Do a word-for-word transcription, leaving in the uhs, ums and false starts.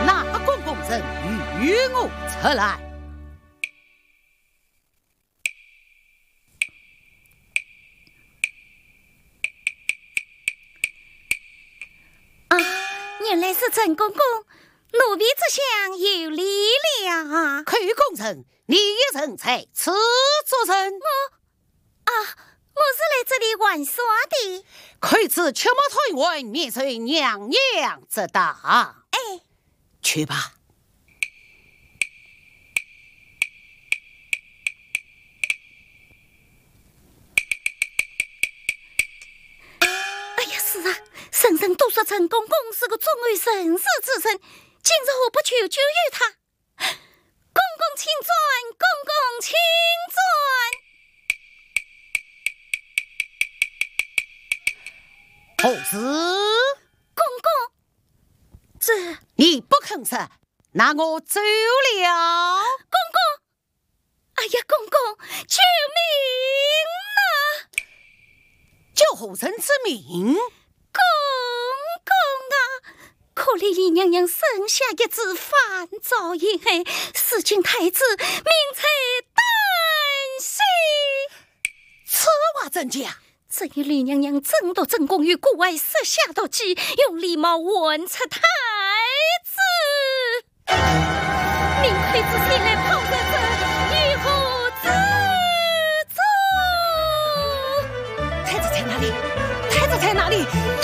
哪个公公人与我出来？ 啊，原来是陈公公，奴婢之想有礼了。 寇公人，你一人在此作甚？ 我啊，我是来这里玩耍的。 魁子却莫退外，免随娘娘之大。 哎， 去吧。 哎呀，是啊，人人都说陈公公是个忠为人士之人，今日何不求救于他？公公请转，公公请转。何事？ 公公，这你不肯说，那我走了。 公公，哎呀，公公，救命啊！ 救何人之命？ 公公啊，可怜李娘娘生下一子犯遭阴害，事情太子命才旦夕。 此话怎讲？ 正与李娘娘争夺正宫于故外设下毒计，用礼貌问出太子。明魁子前来跑得这，如何自重？ 太子在哪里？太子在哪里？